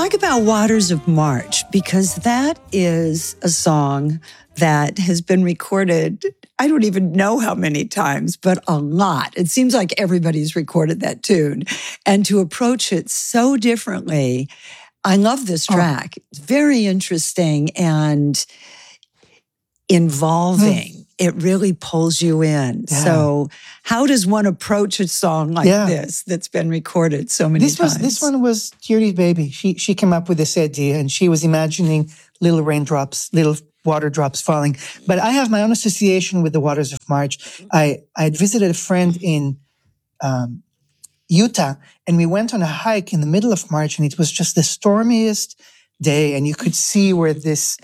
talk about Waters of March because that is a song that has been recorded, I don't even know how many times, but a lot. It seems like everybody's recorded that tune. And to approach it so differently, I love this track. It's very interesting and involving. It really pulls you in. Yeah. So how does one approach a song like this that's been recorded so many times? This one was Thierry's baby. She came up with this idea and she was imagining little raindrops, little water drops falling. But I have my own association with the Waters of March. I had visited a friend in Utah and we went on a hike in the middle of March and it was just the stormiest day and you could see where this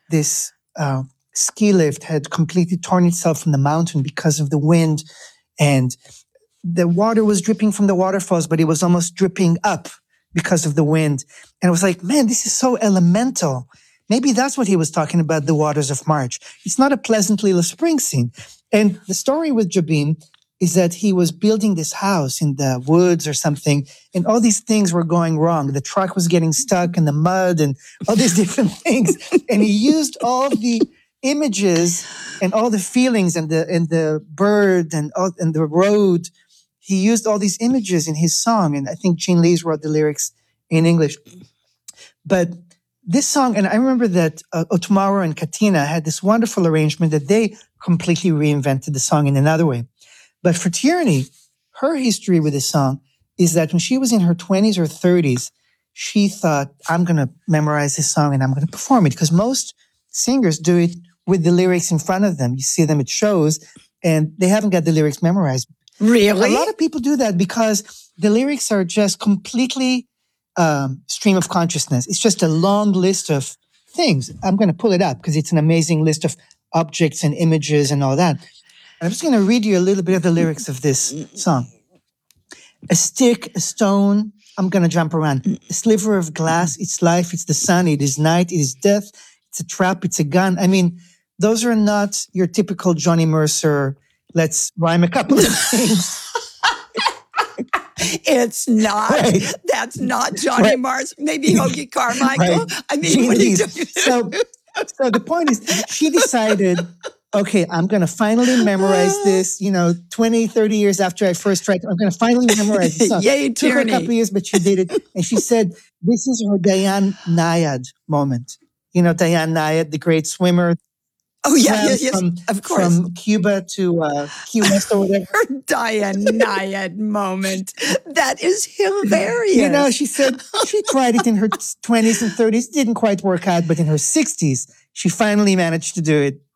ski lift had completely torn itself from the mountain because of the wind and the water was dripping from the waterfalls, but it was almost dripping up because of the wind. And I was like, man, this is so elemental. Maybe that's what he was talking about, the Waters of March. It's not a pleasant little spring scene. And the story with Jobim is that he was building this house in the woods or something, and all these things were going wrong. The truck was getting stuck in the mud and all these different things. And he used all the images and all the feelings and the bird and the road. He used all these images in his song. And I think Gene Lees wrote the lyrics in English. But this song, and I remember that Otomaro and Katina had this wonderful arrangement that they completely reinvented the song in another way. But for Tierney, her history with this song is that when she was in her 20s or 30s, she thought, I'm going to memorize this song and I'm going to perform it. Because most singers do it with the lyrics in front of them. You see them at shows and they haven't got the lyrics memorized. Really? A lot of people do that because the lyrics are just completely stream of consciousness. It's just a long list of things. I'm going to pull it up because it's an amazing list of objects and images and all that. I'm just going to read you a little bit of the lyrics of this song. A stick, a stone, I'm going to jump around. A sliver of glass, it's life, it's the sun, it is night, it is death, it's a trap, it's a gun. I mean, those are not your typical Johnny Mercer, let's rhyme a couple of things. It's not. Right. That's not Johnny Mercer. Maybe Hoagie Carmichael. Right. I mean, what are you doing? So the point is, she decided, okay, I'm going to finally memorize this, 20, 30 years after I first tried, I'm going to finally memorize this song. Yay, It took her a couple of years, but she did it. And she said, this is her Dayan Nayad moment. Dayan Nayad, the great swimmer. Oh, yes, of course. From Cuba to Key West or whatever. Her Dayan Nayad moment. That is hilarious. She said she tried it in her 20s and 30s. Didn't quite work out, but in her 60s, she finally managed to do it.